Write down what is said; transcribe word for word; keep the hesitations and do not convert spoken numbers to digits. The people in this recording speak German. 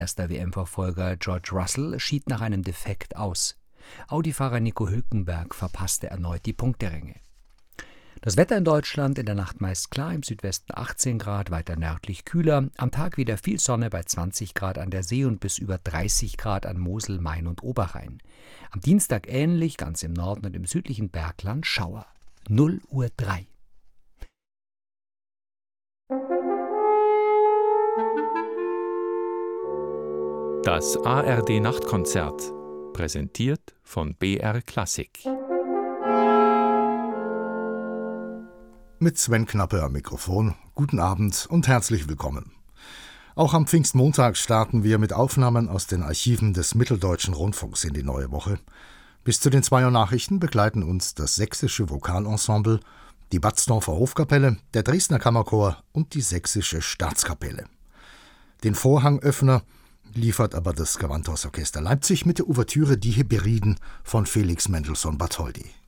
Erster W M-Verfolger George Russell schied nach einem Defekt aus. Audi-Fahrer Nico Hülkenberg verpasste erneut die Punkteränge. Das Wetter in Deutschland: in der Nacht meist klar, im Südwesten achtzehn Grad, weiter nördlich kühler. Am Tag wieder viel Sonne bei zwanzig Grad an der See und bis über dreißig Grad an Mosel, Main und Oberrhein. Am Dienstag ähnlich, ganz im Norden und im südlichen Bergland Schauer. null Uhr drei. Das A R D-Nachtkonzert, präsentiert von B R Klassik. Mit Sven Knappe am Mikrofon. Guten Abend und herzlich willkommen. Auch am Pfingstmontag starten wir mit Aufnahmen aus den Archiven des Mitteldeutschen Rundfunks in die neue Woche. Bis zu den zwei Uhr Nachrichten begleiten uns das Sächsische Vokalensemble, die Batzdorfer Hofkapelle, der Dresdner Kammerchor und die Sächsische Staatskapelle. Den Vorhangöffner liefert aber das Gewandhausorchester Leipzig mit der Ouvertüre Die Heberiden von Felix Mendelssohn Bartholdy.